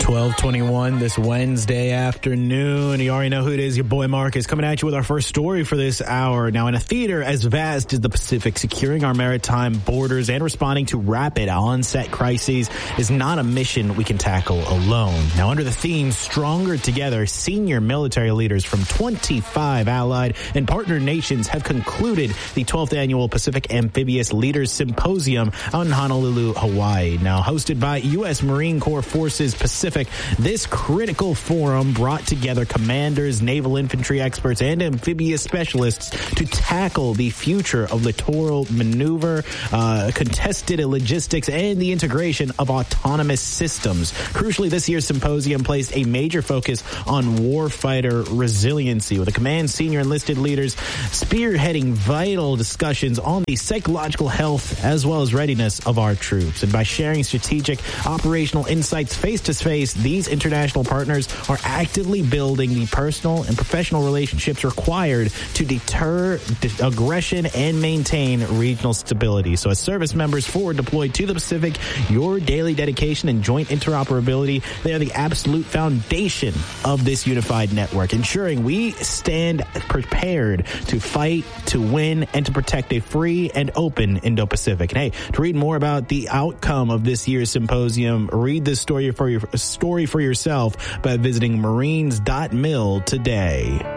12:21 this Wednesday afternoon. You already know who it is. Your boy Marcus coming at you with our first story for this hour. Now, in a theater as vast as the Pacific, securing our maritime borders and responding to rapid onset crises is not a mission we can tackle alone. Now, under the theme Stronger Together, senior military leaders from 25 allied and partner nations have concluded the 12th annual Pacific Amphibious Leaders Symposium out in Honolulu, Hawaii. Now, hosted by U.S. Marine Corps Forces Pacific, this critical forum brought together commanders, naval infantry experts, and amphibious specialists to tackle the future of littoral maneuver, contested logistics, and the integration of autonomous systems. Crucially, this year's symposium placed a major focus on warfighter resiliency, with the command senior enlisted leaders spearheading vital discussions on the psychological health as well as readiness of our troops. And by sharing strategic operational insights face to face, these international partners are actively building the personal and professional relationships required to deter aggression and maintain regional stability. So as service members forward deployed to the Pacific, your daily dedication and joint interoperability, they are the absolute foundation of this unified network, ensuring we stand prepared to fight, to win, and to protect a free and open Indo-Pacific. And hey, to read more about the outcome of this year's symposium, read this story for yourself by visiting marines.mil today.